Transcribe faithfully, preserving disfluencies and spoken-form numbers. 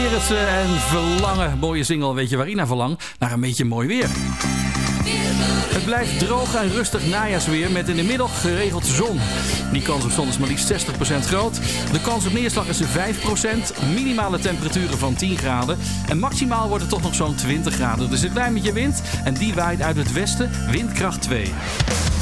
Gerritsen en Verlangen. Mooie single, weet je waar Ina verlang? Naar een beetje mooi weer. Het blijft droog en rustig najaarsweer met in de middag geregeld zon. Die kans op zon is maar liefst zestig procent groot. De kans op neerslag is vijf procent. Minimale temperaturen van tien graden. En maximaal wordt het toch nog zo'n twintig graden. Dus een klein beetje wind en die waait uit het westen, windkracht twee.